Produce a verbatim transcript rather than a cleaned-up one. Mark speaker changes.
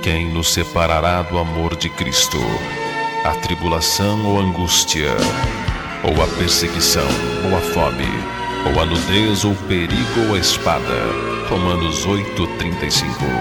Speaker 1: Quem nos separará do amor de Cristo? A tribulação ou a angústia? Ou a perseguição ou a fome? Ou a nudez ou o perigo ou a espada? Romanos oito, trinta e cinco.